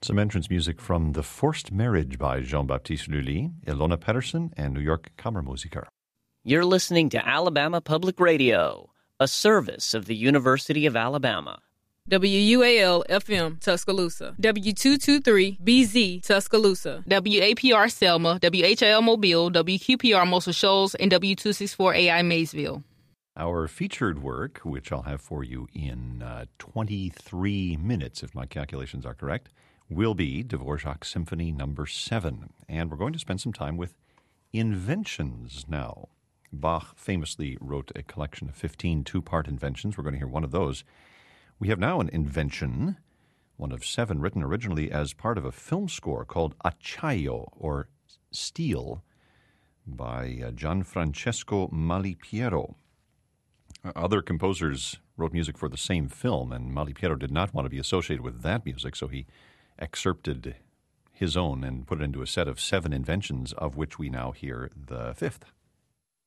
Some entrance music from The Forced Marriage by Jean-Baptiste Lully, Ilona Pedersen, and New York Kammermusiker. You're listening to Alabama Public Radio, a service of the University of Alabama. WUAL-FM, Tuscaloosa. W223-BZ, Tuscaloosa. WAPR Selma, WHIL Mobile, WQPR Muscle Shoals, and W264AI Maysville. Our featured work, which I'll have for you in 23 minutes, if my calculations are correct, will be Dvorak Symphony No. 7. And we're going to spend some time with inventions now. Bach famously wrote a collection of 15 two-part inventions. We're going to hear one of those. We have now an invention, one of 7 written originally as part of a film score called Acciaio, or Steel, by Gianfrancesco Malipiero. Other composers wrote music for the same film, and Malipiero did not want to be associated with that music, so he excerpted his own and put it into a set of 7 inventions, of which we now hear the 5th.